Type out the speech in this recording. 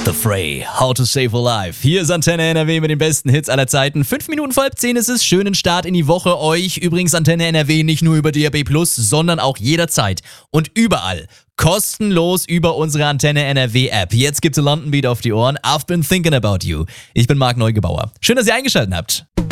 The Fray, How to Save a Life. Hier ist Antenne NRW mit den besten Hits aller Zeiten. 5 Minuten vor halb 10 ist es. Schönen Start in die Woche euch. Übrigens Antenne NRW nicht nur über DAB+, sondern auch jederzeit und überall. Kostenlos über unsere Antenne NRW App. Jetzt gibt's London Beat auf die Ohren. I've been thinking about you. Ich bin Marc Neugebauer. Schön, dass ihr eingeschaltet habt.